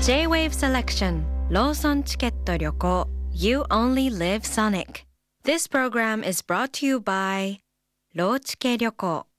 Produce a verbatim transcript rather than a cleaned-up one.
J-Wave Selection ローソンチケット旅行 You Only Live Sonic This program is brought to you by ローチケ旅行